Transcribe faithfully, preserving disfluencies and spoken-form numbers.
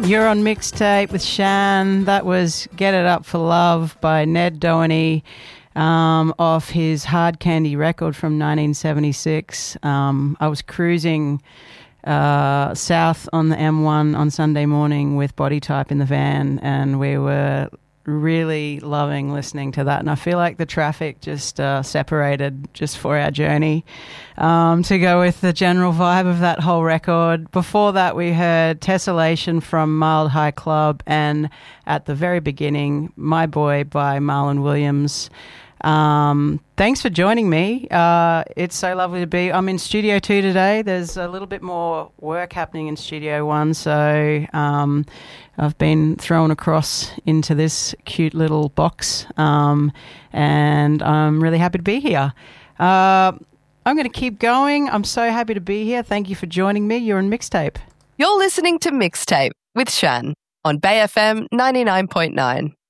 You're on Mixtape with Shan. That was Get It Up for Love by Ned Doheny um, off his Hard Candy record from nineteen seventy-six. Um, I was cruising uh, south on the M one on Sunday morning with Body Type in the van, and we were really loving listening to that. And I feel like the traffic just uh, separated just for our journey um, to go with the general vibe of that whole record. Before that, we heard Tessellation from Mild High Club, and at the very beginning, My Boy by Marlon Williams. Um, thanks for joining me. Uh, it's so lovely to be. I'm in Studio Two today. There's a little bit more work happening in Studio One, so um, I've been thrown across into this cute little box, um, and I'm really happy to be here. Uh, I'm going to keep going. I'm so happy to be here. Thank you for joining me. You're on Mixtape. You're listening to Mixtape with Shan on Bay F M ninety-nine point nine.